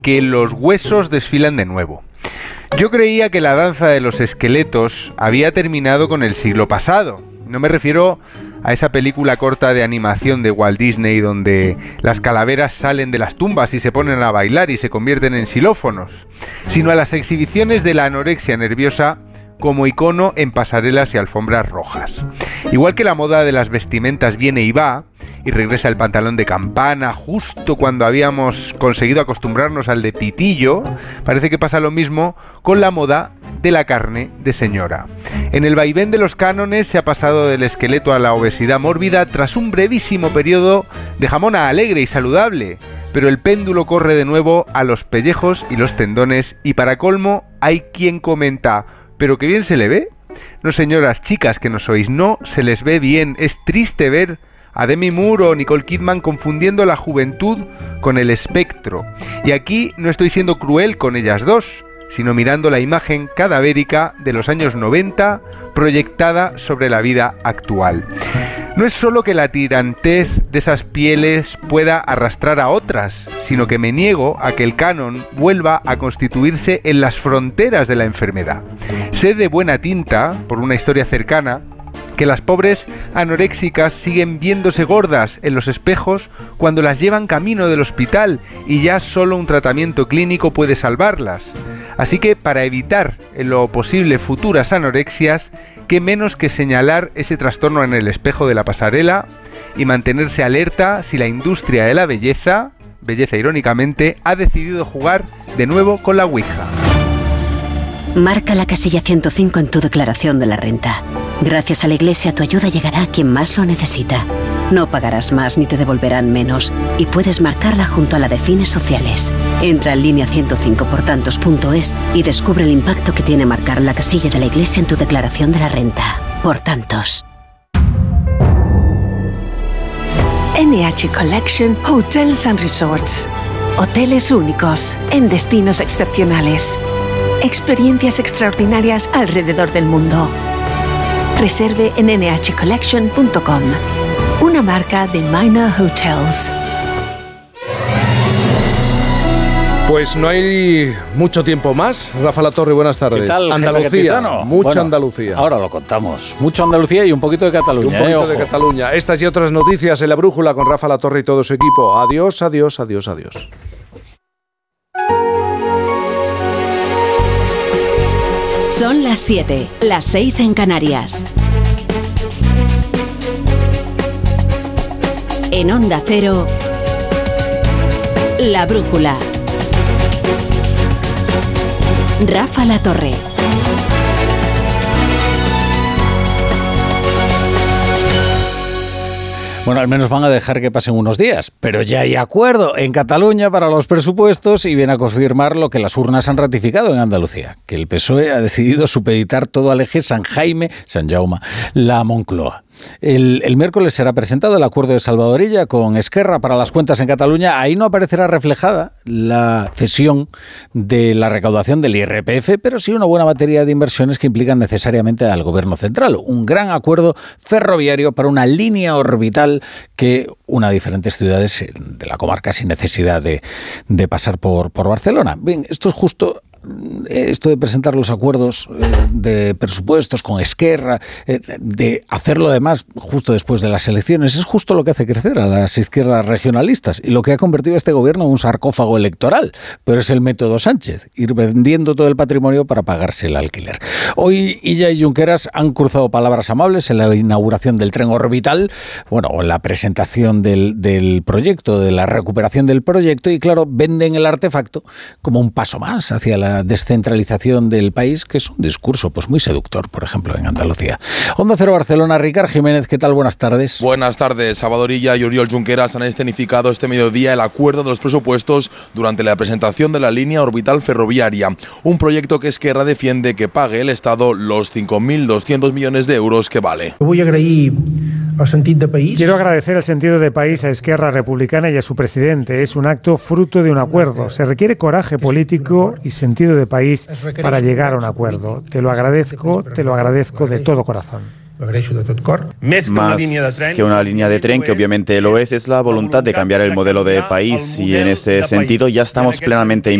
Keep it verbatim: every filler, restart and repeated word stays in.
que los huesos desfilan de nuevo. Yo creía que la danza de los esqueletos había terminado con el siglo pasado. No me refiero a esa película corta de animación de Walt Disney donde las calaveras salen de las tumbas y se ponen a bailar y se convierten en xilófonos, sino a las exhibiciones de la anorexia nerviosa como icono en pasarelas y alfombras rojas. Igual que la moda de las vestimentas viene y va, y regresa el pantalón de campana justo cuando habíamos conseguido acostumbrarnos al de pitillo, parece que pasa lo mismo con la moda de la carne de señora. En el vaivén de los cánones se ha pasado del esqueleto a la obesidad mórbida tras un brevísimo periodo de jamona alegre y saludable, pero el péndulo corre de nuevo a los pellejos y los tendones y para colmo hay quien comenta: ¿pero qué bien se le ve? No, señoras, chicas que no sois, no se les ve bien. Es triste ver a Demi Moore o Nicole Kidman confundiendo la juventud con el espectro. Y aquí no estoy siendo cruel con ellas dos, sino mirando la imagen cadavérica de los años noventa proyectada sobre la vida actual. No es solo que la tirantez de esas pieles pueda arrastrar a otras, sino que me niego a que el canon vuelva a constituirse en las fronteras de la enfermedad. Sé de buena tinta, por una historia cercana, que las pobres anoréxicas siguen viéndose gordas en los espejos cuando las llevan camino del hospital y ya solo un tratamiento clínico puede salvarlas. Así que para evitar en lo posible futuras anorexias, qué menos que señalar ese trastorno en el espejo de la pasarela y mantenerse alerta si la industria de la belleza, belleza irónicamente, ha decidido jugar de nuevo con la Ouija. Marca la casilla ciento cinco en tu declaración de la renta. Gracias a la Iglesia tu ayuda llegará a quien más lo necesita. No pagarás más ni te devolverán menos y puedes marcarla junto a la de fines sociales. Entra en línea ciento cinco por tantos punto es y descubre el impacto que tiene marcar la casilla de la Iglesia en tu declaración de la renta. Por tantos. N H Collection Hotels and Resorts. Hoteles únicos en destinos excepcionales. Experiencias extraordinarias alrededor del mundo. Reserve en ene hache collection punto com, una marca de Minor Hotels. Pues no hay mucho tiempo más. Rafa Latorre, buenas tardes. ¿Qué tal, Andalucía, mucha bueno, Andalucía. Ahora lo contamos. Mucho Andalucía y un poquito de Cataluña. Y un poquito eh, de Cataluña. Estas y otras noticias en La Brújula con Rafa Latorre y todo su equipo. Adiós, adiós, adiós, adiós. Son las siete, las seis en Canarias. En Onda Cero, La Brújula. Rafa Latorre. Bueno, al menos van a dejar que pasen unos días, pero ya hay acuerdo en Cataluña para los presupuestos y viene a confirmar lo que las urnas han ratificado en Andalucía, que el P S O E ha decidido supeditar todo al eje San Jaime, San Jaume, la Moncloa. El, el miércoles será presentado el acuerdo de Salvadorilla con Esquerra para las cuentas en Cataluña. Ahí no aparecerá reflejada la cesión de la recaudación del I R P F, pero sí una buena materia de inversiones que implican necesariamente al gobierno central. Un gran acuerdo ferroviario para una línea orbital que una a diferentes ciudades de la comarca sin necesidad de, de pasar por, por Barcelona. Bien, esto es justo... Esto de presentar los acuerdos de presupuestos con Esquerra, de hacerlo además justo después de las elecciones, es justo lo que hace crecer a las izquierdas regionalistas y lo que ha convertido a este gobierno en un sarcófago electoral. Pero es el método Sánchez, ir vendiendo todo el patrimonio para pagarse el alquiler. Hoy Illa y Junqueras han cruzado palabras amables en la inauguración del tren orbital, bueno, o en la presentación del, del proyecto, de la recuperación del proyecto, y claro, venden el artefacto como un paso más hacia la descentralización del país, que es un discurso pues muy seductor, por ejemplo, en Andalucía. Onda Cero Barcelona, Ricard Jiménez, ¿qué tal? Buenas tardes. Buenas tardes. Salvadorilla y Oriol Junqueras han escenificado este mediodía el acuerdo de los presupuestos durante la presentación de la línea orbital ferroviaria, un proyecto que Esquerra defiende que pague el Estado los cinco mil doscientos millones de euros que vale. Voy a agradecer el sentido de país. Quiero agradecer el sentido de país a Esquerra Republicana y a su presidente. Es un acto fruto de un acuerdo. Se requiere coraje político y sentido de país para llegar a un acuerdo. Te lo agradezco, te lo agradezco de todo corazón. Más que una línea de tren, que obviamente lo es, es la voluntad de cambiar el modelo de país y en este sentido ya estamos plenamente